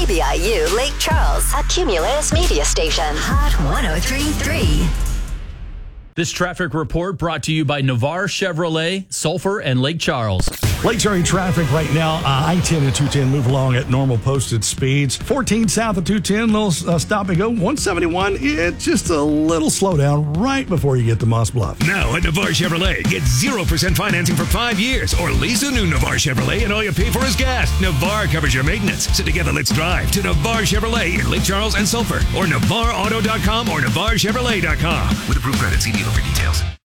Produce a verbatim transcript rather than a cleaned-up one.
B I U Lake Charles, a Cumulus media station. Hot one oh three point three. This traffic report brought to you by Navarre Chevrolet, Sulphur, and Lake Charles. Lake Cherry traffic right now. Uh, I ten and two ten move along at normal posted speeds. fourteen south of two ten, little uh, stop and go. one seventy-one, it's just a little slowdown right before you get to Moss Bluff. Now at Navarre Chevrolet, get zero percent financing for five years or lease a new Navarre Chevrolet and all you pay for is gas. Navarre covers your maintenance. So together, let's drive to Navarre Chevrolet in Lake Charles and Sulphur or Navarre Auto dot com or Navarre Chevrolet dot com. With approved credit, see dealer for details.